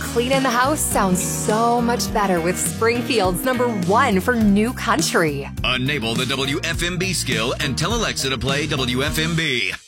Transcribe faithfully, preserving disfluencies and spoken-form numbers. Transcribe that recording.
cleaning the house sounds so much better with Springfield's number one for new country. Enable the W F M B skill and tell Alexa to play W F M B.